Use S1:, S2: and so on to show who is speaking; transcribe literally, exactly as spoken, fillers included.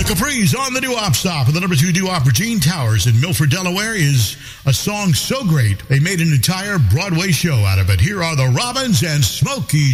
S1: Capris on the doo-wop stop. And the number two doo-wop for Gene Towers in Milford, Delaware is a song so great they made an entire Broadway show out of it. Here are the Robins and Smokey